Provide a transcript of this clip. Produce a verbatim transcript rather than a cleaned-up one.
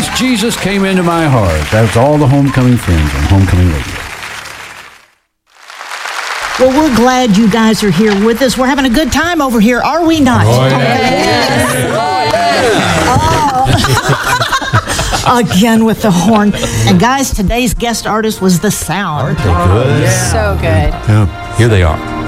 Since Jesus came into my heart. That's all the homecoming friends on Homecoming Radio. Well, we're glad you guys are here with us. We're having a good time over here, are we not? Oh, yeah. Oh, yeah. Oh. Again with the horn. And guys, today's guest artist was The Sound. Aren't they good? So good. Yeah. Here they are.